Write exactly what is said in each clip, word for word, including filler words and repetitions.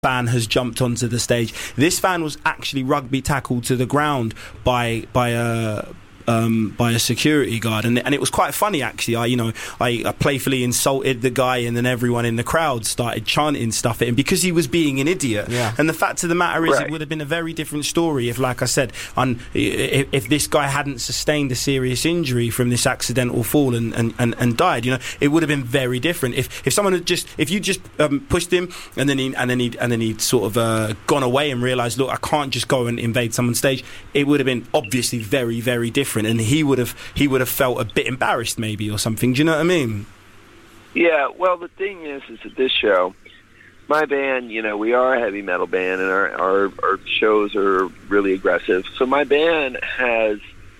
fan has jumped onto the stage. This fan was actually rugby tackled to the ground by by a um, by a security guard, and and it was quite funny actually. I you know I, I playfully insulted the guy, and then everyone in the crowd started chanting stuff at him because he was being an idiot. Yeah. And the fact of the matter is, right. it would have been a very different story if, like I said, on if, if this guy hadn't sustained a serious injury from this accidental fall and, and, and, and died. You know, it would have been very different if if someone had just if you just um, pushed him and then he and then he and then he'd sort of uh, gone away and realised, look, I can't just go and invade someone's stage. It would have been obviously very very different. And he would have he would have felt a bit embarrassed maybe or something. Do you know what I mean? Yeah, well, the thing is, is at this show, my band, you know, we are a heavy metal band, and our, our, our shows are really aggressive. So my band has,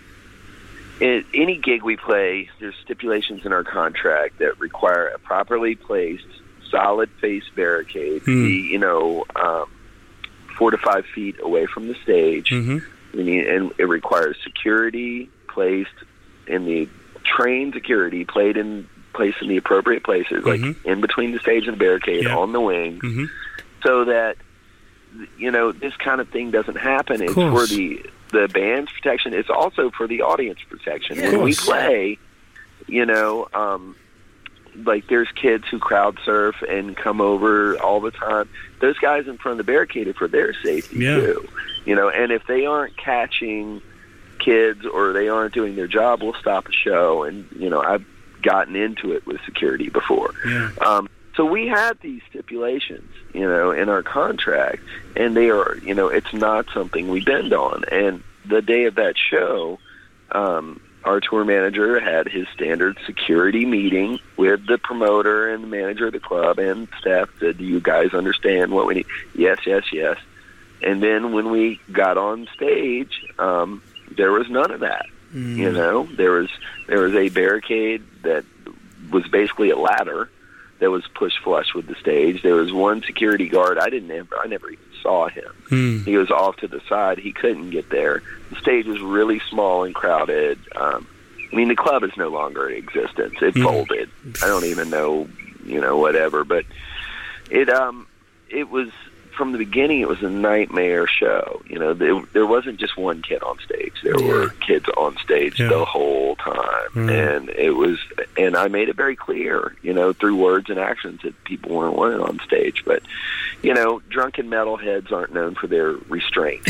it, any gig we play, there's stipulations in our contract that require a properly placed, solid face barricade, Mm. be, you know, um, four to five feet away from the stage. Mm-hmm. We need, and it requires security placed in the trained security, played in placed in the appropriate places, Mm-hmm. like in between the stage and the barricade, yeah. on the wing, Mm-hmm. so that, you know, this kind of thing doesn't happen. It's for the the band's protection. It's also for the audience protection. Yeah, when we play, you know, um, like there's kids who crowd surf and come over all the time. Those guys in front of the barricade are for their safety yeah. too. You know, and if they aren't catching kids or they aren't doing their job, we'll stop a show. And, you know, I've gotten into it with security before. Yeah. Um, so we had these stipulations, you know, in our contract, and they are, you know, it's not something we bend on. And the day of that show, um, our tour manager had his standard security meeting with the promoter and the manager of the club and staff. Said, do you guys understand what we need? Yes, yes, yes. And then when we got on stage, um, there was none of that. Mm. You know, there was there was a barricade that was basically a ladder that was pushed flush with the stage. There was one security guard. I didn't ever, I never even saw him. Mm. He was off to the side. He couldn't get there. The stage was really small and crowded. Um, I mean, the club is no longer in existence. It Mm. folded. I don't even know, you know, whatever. But it um it was. From the beginning, it was a nightmare show. You know, there, there wasn't just one kid on stage. There yeah. were kids on stage yeah. the whole time. Mm. And it was, and I made it very clear, you know, through words and actions that people weren't wanted on stage. But, you know, drunken metalheads aren't known for their restraint.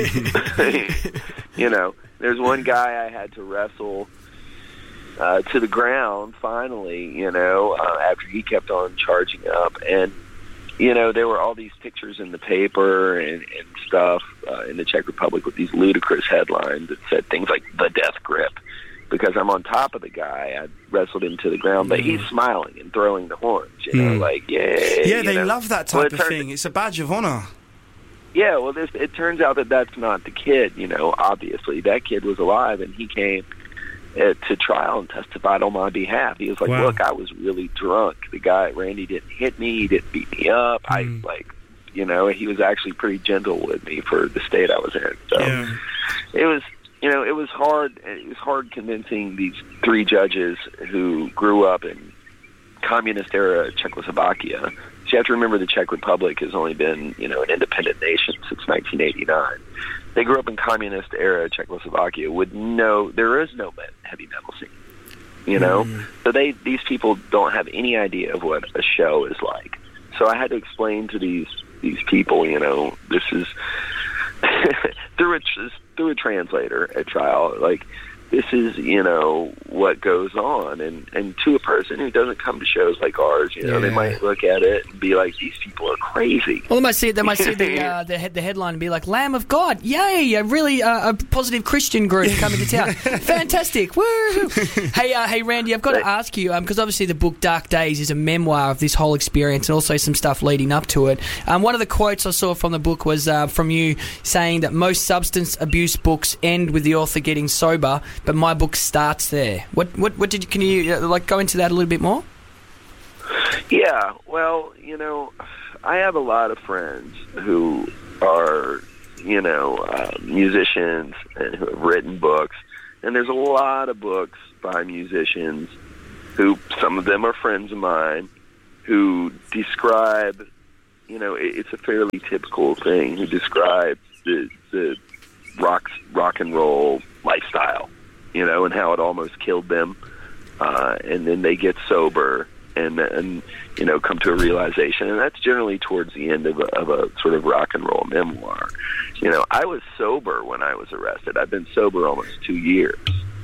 You know, there's one guy I had to wrestle uh, to the ground, finally, you know, uh, after he kept on charging up. And, you know, there were all these pictures in the paper and, and stuff uh, in the Czech Republic with these ludicrous headlines that said things like "the death grip," because I'm on top of the guy. I wrestled him to the ground, but mm. he's smiling and throwing the horns, you know, mm. like, yay. Yeah, they know? love that type well, of thing. It's a badge of honor. Yeah, well, this, it turns out that that's not the kid, you know, obviously. That kid was alive, and he came Uh, to trial and testified on my behalf. He was like, wow. look, I was really drunk. The guy, Randy, didn't hit me. He didn't beat me up. Mm. I, like, you know, he was actually pretty gentle with me for the state I was in. So yeah. it was, you know, it was hard. It was hard convincing these three judges who grew up in communist-era Czechoslovakia. So you have to remember the Czech Republic has only been, you know, an independent nation since nineteen eighty-nine. They grew up in communist-era Czechoslovakia with no, there is no heavy metal scene, you know? Mm. So they, these people don't have any idea of what a show is like. So I had to explain to these these people, you know, this is, through, a, through a translator at trial, like, this is, you know, what goes on. And, and to a person who doesn't come to shows like ours, you know, yeah. they might look at it and be like, these people are crazy. Well, they might see it, they might see the, uh, the, the headline and be like, Lamb of God, yay, a really uh, a positive Christian group coming to town. Fantastic, woo! Hey, uh, hey, Randy, I've got to ask you, because um, obviously the book Dark Days is a memoir of this whole experience and also some stuff leading up to it. Um, one of the quotes I saw from the book was uh, from you saying that most substance abuse books end with the author getting sober, but my book starts there. What what what did you, can you uh, like go into that a little bit more? Yeah, well, you know, I have a lot of friends who are, you know, uh, musicians and who have written books, and there's a lot of books by musicians who, some of them are friends of mine, who describe you know, it, it's a fairly typical thing who describes the the rock rock and roll lifestyle, you know, and how it almost killed them, uh, and then they get sober and and you know come to a realization, and that's generally towards the end of a, of a sort of rock and roll memoir. You know, I was sober when I was arrested. I've been sober almost two years,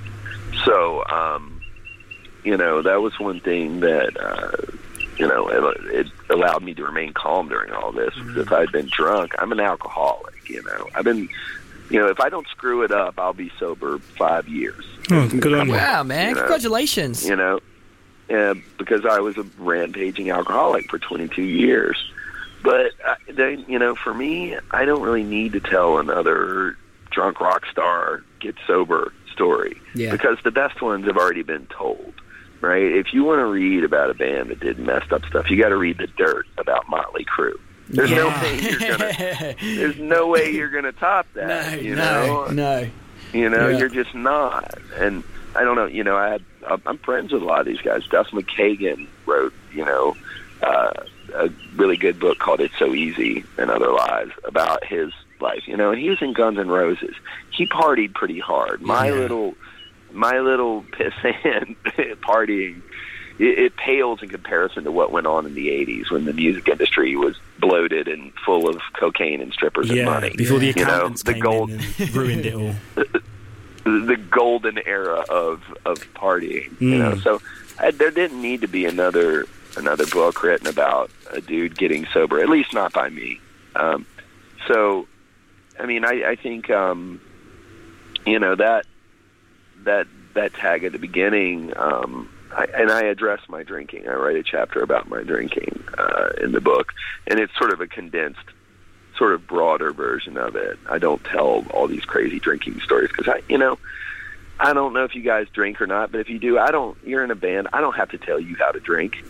so um, you know that was one thing that uh, you know it, it allowed me to remain calm during all this. Because if I'd been drunk, I'm an alcoholic. You know, I've been. You know, if I don't screw it up, I'll be sober five years. Oh, good on you. Wow, man. You know? Congratulations. You know, uh, because I was a rampaging alcoholic for twenty-two years. But, uh, they, you know, for me, I don't really need to tell another drunk rock star get sober story. Yeah. Because the best ones have already been told, right? If you want to read about a band that did messed up stuff, you got to read The Dirt about Motley Crue. There's yeah. no way you're gonna. There's no way you're gonna top that. No, you no, know, no. You know, yeah. you're just not. And I don't know. You know, I had, I'm friends with a lot of these guys. Duff McKagan wrote, you know, uh, a really good book called "It's So Easy and Other Lives" about his life. You know, and he was in Guns N' Roses. He partied pretty hard. My yeah. little, my little pissant partying. It, it pales in comparison to what went on in the eighties when the music industry was bloated and full of cocaine and strippers yeah, and money. Before the you accountants know, the came gold, in and ruined it all. The, the golden era of, of partying. Mm. You know, so I, there didn't need to be another another book written about a dude getting sober, at least not by me. Um, so, I mean, I, I think um, you know that that that tag at the beginning. Um, I, and I address my drinking. I write a chapter about my drinking uh, in the book, and it's sort of a condensed, sort of broader version of it. I don't tell all these crazy drinking stories because I, you know, I don't know if you guys drink or not, but if you do, I don't. You're in a band. I don't have to tell you how to drink.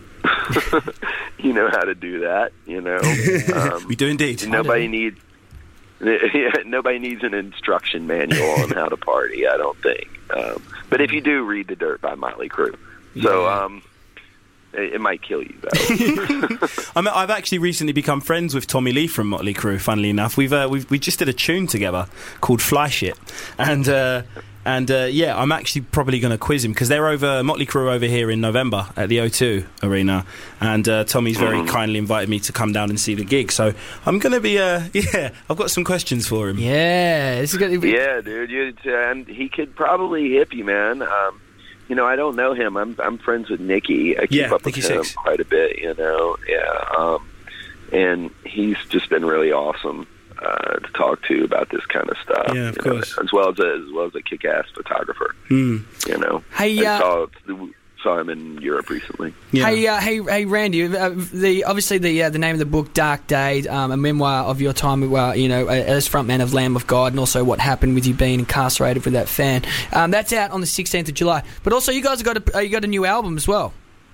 You know how to do that. You know, um, we do indeed. Nobody needs. Yeah, nobody needs an instruction manual on how to party. I don't think. Um, but if you do, read The Dirt by Motley Crue. So um, it, it might kill you, though. I mean, I've actually recently become friends with Tommy Lee from Motley Crue. Funnily enough, we've uh, we've we just did a tune together called "Fly Shit," and uh, and uh, yeah, I'm actually probably going to quiz him because they're over Motley Crue over here in November at the O two Arena, and uh, Tommy's very mm. kindly invited me to come down and see the gig. So I'm going to be uh, yeah, I've got some questions for him. Yeah, this is gonna be- yeah, dude, you, and he could probably hip you, man. Um, You know, I don't know him. I'm I'm friends with Nicky. I keep yeah, up with Nicky him Six. quite a bit, you know. Yeah, um, and he's just been really awesome uh, to talk to about this kind of stuff. Yeah, of you course. know, as well as a, as well as a kick-ass photographer. Mm. You know, hey, I uh, saw saw him in Europe recently. Yeah. Hey, uh, hey, hey, Randy. Uh, the obviously the uh, the name of the book, Dark Days, um, a memoir of your time, uh, you know, as frontman of Lamb of God, and also what happened with you being incarcerated with that fan. Um, that's out on the sixteenth of July. But also, you guys have got a uh, you got a new album as well.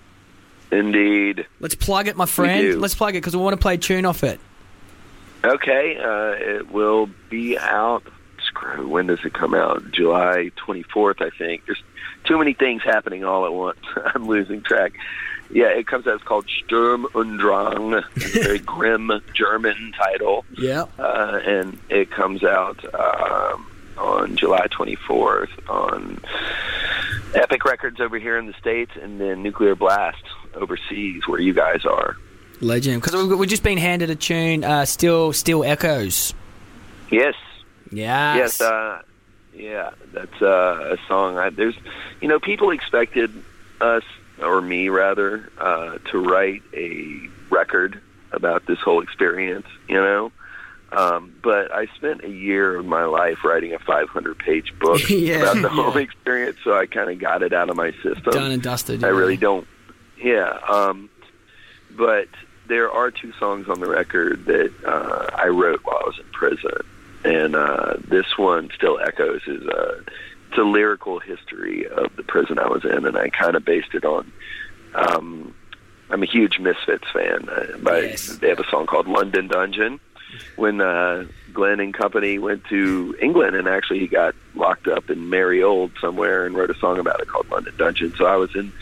Indeed. Let's plug it, my friend. Let's plug it because we want to play a tune off it. Okay, uh, it will be out. Screw. When does it come out? July twenty-fourth, I think. There's too many things happening all at once. I'm losing track. Yeah, it comes out. It's called Sturm und Drang. It's a very grim German title. Yeah. Uh, and it comes out um, on July twenty-fourth on Epic Records over here in the States, and then Nuclear Blast overseas, where you guys are. Legend. Because we've just been handed a tune, uh, Still Still Echoes. Yes. Yes. Yes. Uh, yeah, that's uh, a song. I, there's, you know, people expected us, or me rather, uh, to write a record about this whole experience, you know. Um, but I spent a year of my life writing a five hundred page book yeah, about the yeah. whole experience, so I kind of got it out of my system. Done and dusted. I yeah. really don't. Yeah. Um, but there are two songs on the record that uh, I wrote while I was in prison. And uh, this one, Still Echoes, is a, it's a lyrical history of the prison I was in, and I kind of based it on, um, I'm a huge Misfits fan. Uh, by, yes. They have a song called London Dungeon. When uh, Glenn and company went to England, and actually he got locked up in Merry Old somewhere and wrote a song about it called London Dungeon. So I was in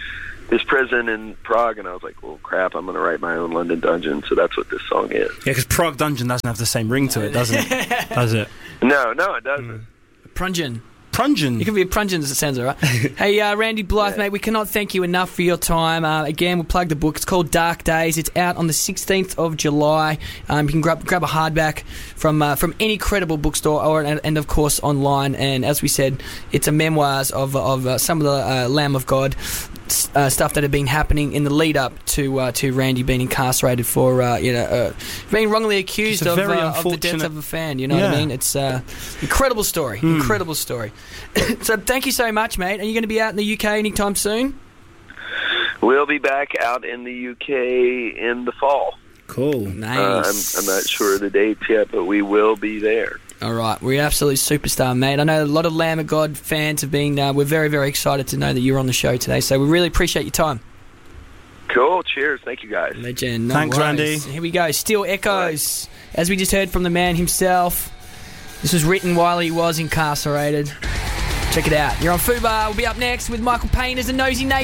this prison in Prague, and I was like, well, crap, I'm going to write my own London Dungeon, so that's what this song is. Yeah, because Prague Dungeon doesn't have the same ring to it, does it? Does it? No, no, it doesn't. Mm. Prungeon. Prungeon. You can be a Prungeon, as it sounds all right. Hey, uh, Randy Blythe, yeah. mate, we cannot thank you enough for your time. Uh, again, we'll plug the book. It's called Dark Days. It's out on the sixteenth of July. Um, you can grab, grab a hardback from uh, from any credible bookstore, or and, and of course online. And as we said, it's a memoirs of of uh, some of the uh, Lamb of God uh, stuff that had been happening in the lead up to uh, to Randy being incarcerated for uh, you know uh, being wrongly accused of, uh, of the death of a fan. You know yeah. what I mean? It's uh, incredible story. Mm. Incredible story. So thank you so much, mate. Are you going to be out in the U K anytime soon? We'll be back out in the U K in the fall. Cool. Nice. Uh, I'm, I'm not sure of the dates yet, but we will be there. All right. We're absolute superstar, mate. I know a lot of Lamb of God fans have been... Uh, we're very, very excited to know that you're on the show today, so we really appreciate your time. Cool. Cheers. Thank you, guys. Legend. No Thanks, worries. Randy. Here we go. Still Echoes. Right. As we just heard from the man himself, this was written while he was incarcerated. Check it out. You're on Fubar. We'll be up next with Michael Payne as a nosy neighbour.